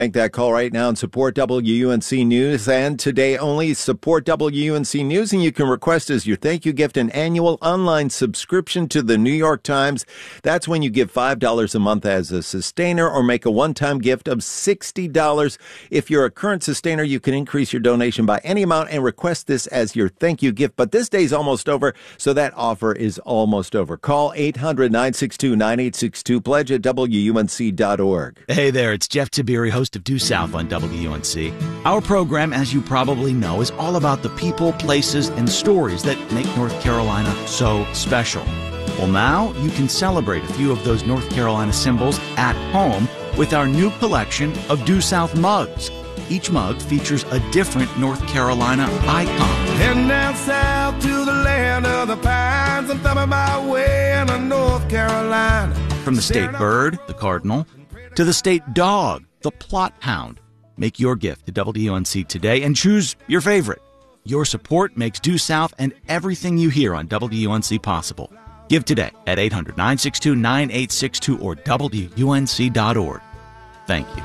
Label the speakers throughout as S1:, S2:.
S1: Make that call right now and support WUNC News. And today only support WUNC News, and you can request as your thank you gift an annual online subscription to the New York Times. That's when you give $5 a month as a sustainer or make a one-time gift of $60. If you're a current sustainer, you can increase your donation by any amount and request this as your thank you gift. But this day's almost over, so that offer is almost over. Call 800-962-9862. Pledge at WUNC.org.
S2: Hey there, it's Jeff Tiberi, host of Due South on WUNC. Our program, as you probably know, is all about the people, places, and stories that make North Carolina so special. Well, now you can celebrate a few of those North Carolina symbols at home with our new collection of Due South mugs. Each mug features a different North Carolina icon.
S3: Heading down south to the land of the pines, I'm thumbing my way into North Carolina.
S2: From the state bird, the cardinal, to the state dog, the Plot Hound. Make your gift to WUNC today and choose your favorite. Your support makes Due South and everything you hear on WUNC possible. Give today at 800-962-9862 or WUNC.org. Thank you.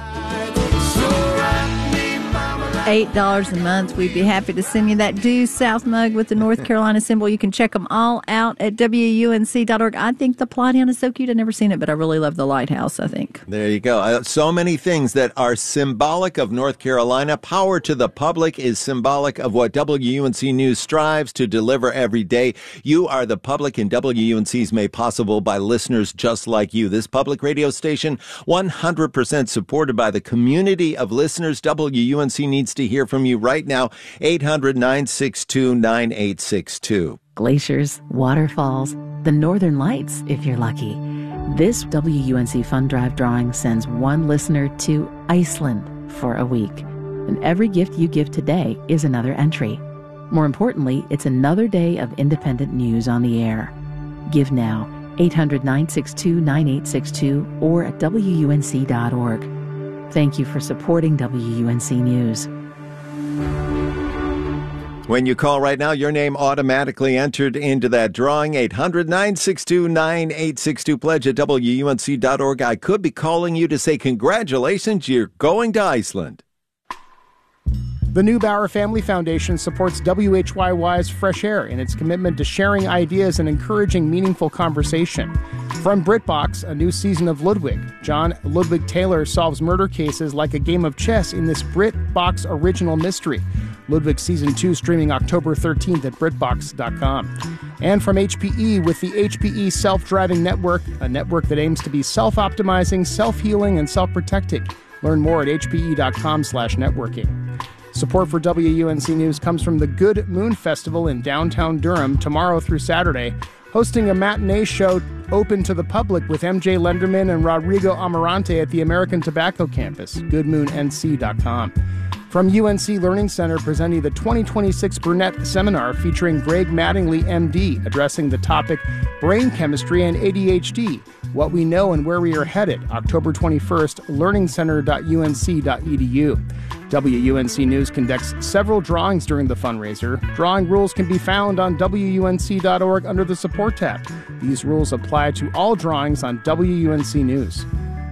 S4: $8 a month. We'd be happy to send you that Due South mug with the North Carolina symbol. You can check them all out at WUNC.org. I think the Plot Hound is so cute. I've never seen it, but I really love the lighthouse, I think.
S1: There you go. So many things that are symbolic of North Carolina. Power to the Public is symbolic of what WUNC News strives to deliver every day. You are the public, and WUNC is made possible by listeners just like you. This public radio station, 100% supported by the community of listeners. WUNC needs to hear from you right now. 800-962-9862.
S5: Glaciers, waterfalls, the northern lights, if you're lucky. This WUNC Fund Drive drawing sends one listener to Iceland for a week. And every gift you give today is another entry. More importantly, it's another day of independent news on the air. Give now. 800-962-9862 or at WUNC.org. Thank you for supporting WUNC News.
S1: When you call right now, your name automatically entered into that drawing. 800-962-9862. Pledge at WUNC.org. I could be calling you to say congratulations, you're going to Iceland.
S6: The Neubauer Family Foundation supports WHYY's Fresh Air in its commitment to sharing ideas and encouraging meaningful conversation. From BritBox, a new season of Ludwig. John Ludwig Taylor solves murder cases like a game of chess in this BritBox original mystery. Ludwig Season 2 streaming October 13th at BritBox.com. And from HPE with the HPE Self-Driving Network, a network that aims to be self-optimizing, self-healing, and self-protecting. Learn more at hpe.com/networking. Support for WUNC News comes from the Good Moon Festival in downtown Durham tomorrow through Saturday, hosting a matinee show open to the public with MJ Lenderman and Rodrigo Amarante at the American Tobacco Campus, goodmoonnc.com. From UNC Learning Center presenting the 2026 Burnett Seminar featuring Greg Mattingly, MD, addressing the topic Brain Chemistry and ADHD, What We Know and Where We Are Headed, October 21st, learningcenter.unc.edu. WUNC News conducts several drawings during the fundraiser. Drawing rules can be found on WUNC.org under the Support tab. These rules apply to all drawings on WUNC News.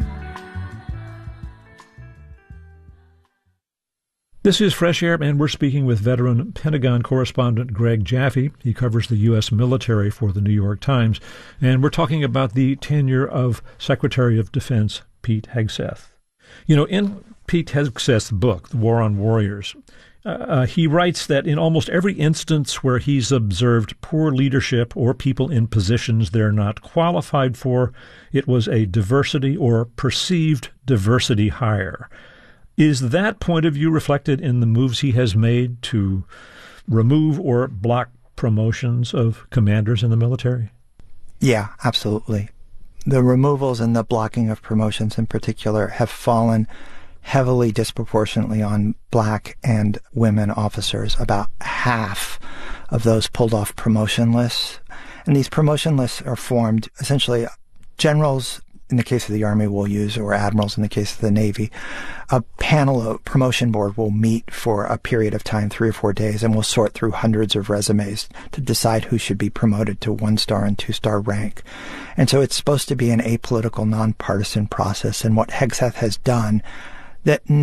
S7: This is Fresh Air, and we're speaking with veteran Pentagon correspondent Greg Jaffe. He covers the U.S. military for the New York Times, and we're talking about the tenure of Secretary of Defense Pete Hegseth. You know, in Pete Hegseth's book, The War on Warriors, he writes that in almost every instance where he's observed poor leadership or people in positions they're not qualified for, it was a diversity or perceived diversity hire. Is that point of view reflected in the moves he has made to remove or block promotions of commanders in the military?
S8: Yeah, absolutely. The removals and the blocking of promotions in particular have fallen heavily disproportionately on black and women officers. About half of those pulled off promotion lists. And these promotion lists are formed essentially generals in the case of the Army will use, or admirals in the case of the Navy. A panel of promotion board will meet for a period of time, 3 or 4 days, and will sort through hundreds of resumes to decide who should be promoted to 1-star and 2-star rank. And so it's supposed to be an apolitical, nonpartisan process. And what Hegseth has done that